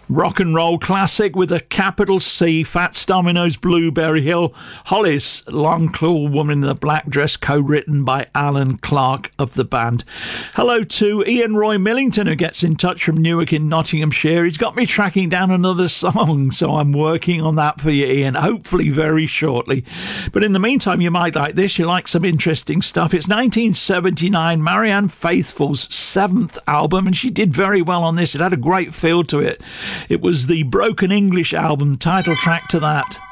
Rock and roll classic with a capital C. Fats Domino's Blueberry Hill. Hollis, Long Claw Woman in the Black Dress, co-written by Alan Clark of the band. Hello to Ian Roy Millington, who gets in touch from Newark in Nottinghamshire. He's got me tracking down another song, so I'm working on that for you, Ian, hopefully very shortly. But in the meantime, you might like this. You like some interesting stuff. It's 1979, Marianne Faithfull's 7th album, and she did very well on this. It had a great feel to it. It was the Broken English album, title track to that.